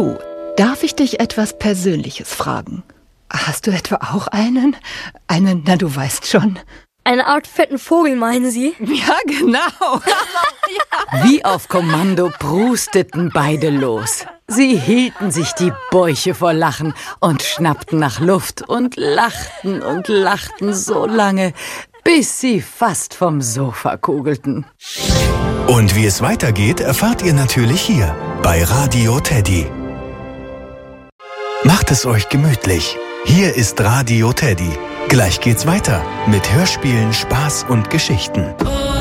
Du, darf ich dich etwas Persönliches fragen? Hast du etwa auch einen? Na, du weißt schon. Eine Art fetten Vogel, meinen Sie? Ja, genau. Wie auf Kommando prusteten beide los. Sie hielten sich die Bäuche vor Lachen und schnappten nach Luft und lachten so lange, bis sie fast vom Sofa kugelten. Und wie es weitergeht, erfahrt ihr natürlich hier bei Radio Teddy. Macht es euch gemütlich. Hier ist Radio Teddy. Gleich geht's weiter mit Hörspielen, Spaß und Geschichten.